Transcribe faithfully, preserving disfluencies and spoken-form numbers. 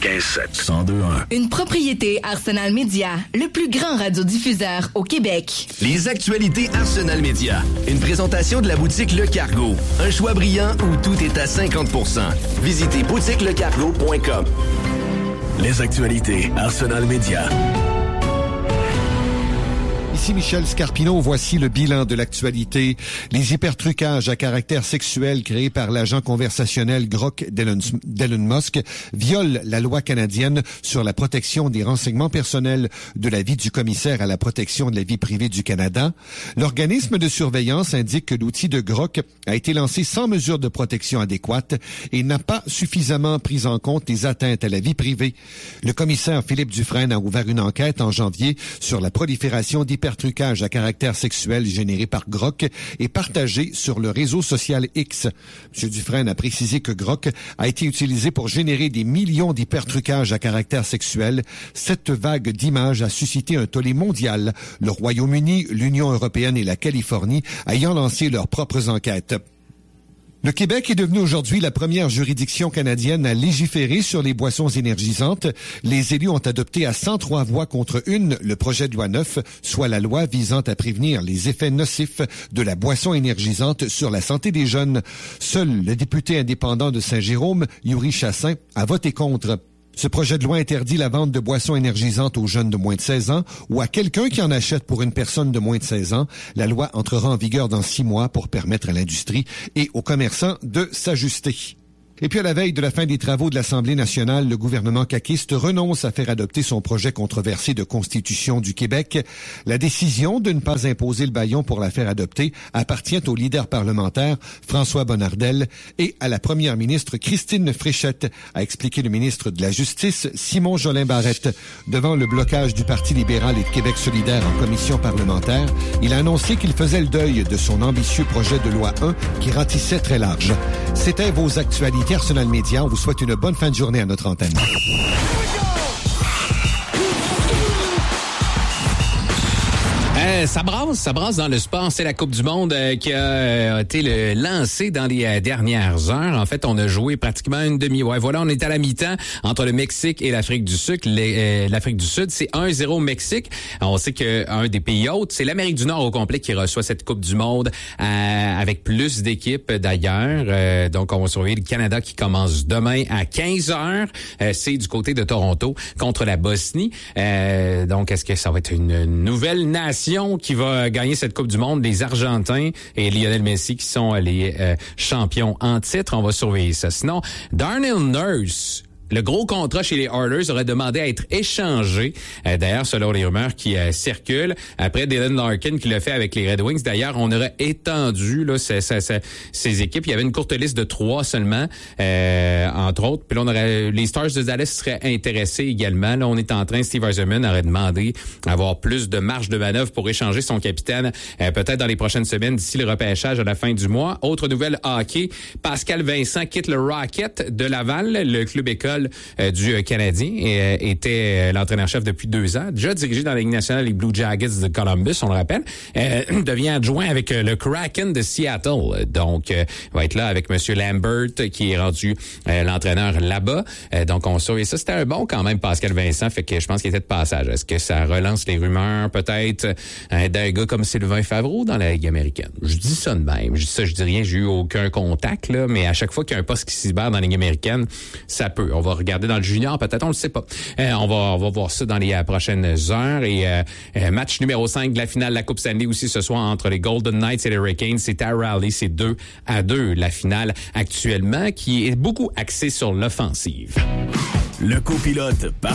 quatre-vingt-quinze sept. cent deux un. Une propriété Arsenal Média, le plus grand radiodiffuseur au Québec. Les actualités Arsenal Média. Une présentation de la boutique Le Cargo. Un choix brillant où tout est à cinquante pour cent. Visitez boutique le cargo point com. Les actualités Arsenal Média. Ici Michel Scarpino, voici le bilan de l'actualité. Les hypertrucages à caractère sexuel créés par l'agent conversationnel Grok d'Elon, d'Elon Musk violent la loi canadienne sur la protection des renseignements personnels de l'avis du commissaire à la protection de la vie privée du Canada. L'organisme de surveillance indique que l'outil de Grok a été lancé sans mesure de protection adéquate et n'a pas suffisamment pris en compte les atteintes à la vie privée. Le commissaire Philippe Dufresne a ouvert une enquête en janvier sur la prolifération d'hypertrucages trucage à caractère sexuel généré par Grok et partagé sur le réseau social X. M. Dufresne a précisé que Grok a été utilisé pour générer des millions d'hypertrucages à caractère sexuel. Cette vague d'images a suscité un tollé mondial, le Royaume-Uni, l'Union européenne et la Californie ayant lancé leurs propres enquêtes. Le Québec est devenu aujourd'hui la première juridiction canadienne à légiférer sur les boissons énergisantes. Les élus ont adopté à cent trois voix contre une le projet de loi neuf, soit la loi visant à prévenir les effets nocifs de la boisson énergisante sur la santé des jeunes. Seul le député indépendant de Saint-Jérôme, Yuri Chassin, a voté contre. Ce projet de loi interdit la vente de boissons énergisantes aux jeunes de moins de seize ans ou à quelqu'un qui en achète pour une personne de moins de seize ans. La loi entrera en vigueur dans six mois pour permettre à l'industrie et aux commerçants de s'ajuster. Et puis à la veille de la fin des travaux de l'Assemblée nationale, le gouvernement caquiste renonce à faire adopter son projet controversé de constitution du Québec. La décision de ne pas imposer le bâillon pour la faire adopter appartient au leader parlementaire François Bonnardel et à la première ministre Christine Fréchette, a expliqué le ministre de la Justice Simon Jolin Barrette. Devant le blocage du Parti libéral et de Québec solidaire en commission parlementaire, il a annoncé qu'il faisait le deuil de son ambitieux projet de loi un qui ratissait très large. C'était vos actualités Arsenal Média. On vous souhaite une bonne fin de journée à notre antenne. Euh, ça brasse, ça brasse dans le sport. C'est la Coupe du Monde euh, qui a euh, été le, lancée dans les euh, dernières heures. En fait, on a joué pratiquement une demi. Ouais, voilà, on est à la mi-temps entre le Mexique et l'Afrique du Sud. Les, euh, L'Afrique du Sud, c'est un zéro Mexique. On sait qu'un des pays hôtes, c'est l'Amérique du Nord au complet qui reçoit cette Coupe du Monde euh, avec plus d'équipes d'ailleurs. Euh, donc, on va surveiller le Canada qui commence demain à quinze heures. Euh, c'est du côté de Toronto contre la Bosnie. Euh, donc, est-ce que ça va être une nouvelle nation qui va gagner cette Coupe du Monde, les Argentins et Lionel Messi qui sont les euh, champions en titre? On va surveiller ça. Sinon, Darnell Nurse, le gros contrat chez les Oilers aurait demandé à être échangé. Euh, d'ailleurs, selon les rumeurs qui euh, circulent, après Dylan Larkin qui l'a fait avec les Red Wings, d'ailleurs, on aurait étendu là ces, ces, ces équipes. Il y avait une courte liste de trois seulement, euh, entre autres. Puis là, on aurait les Stars de Dallas seraient intéressés également. Là, on est en train, Steve Yzerman aurait demandé d'avoir plus de marge de manœuvre pour échanger son capitaine, euh, peut-être dans les prochaines semaines, d'ici le repêchage à la fin du mois. Autre nouvelle hockey, Pascal Vincent quitte le Rocket de Laval, le club école Euh, du Canadien et euh, était euh, l'entraîneur-chef depuis deux ans. Déjà dirigé dans la Ligue nationale les Blue Jackets de Columbus, on le rappelle. Euh, devient adjoint avec euh, le Kraken de Seattle. Donc, euh, il va être là avec M. Lambert qui est rendu euh, l'entraîneur là-bas. Euh, donc, on surveille ça. C'était un bon quand même, Pascal Vincent. Fait que je pense qu'il était de passage. Est-ce que ça relance les rumeurs peut-être euh, d'un gars comme Sylvain Favreau dans la Ligue américaine? Je dis ça de même. Je dis ça, je dis rien. J'ai eu aucun contact, là. Mais à chaque fois qu'il y a un poste qui s'y libère dans la Ligue américaine, ça peut. On va regarder dans le junior, peut-être, on le sait pas. Euh, on va on va voir ça dans les euh, prochaines heures. Et euh, euh, match numéro cinq de la finale de la Coupe Stanley aussi ce soir entre les Golden Knights et les Hurricanes. C'est à Raleigh, c'est deux à deux la finale actuellement, qui est beaucoup axée sur l'offensive. Le copilote par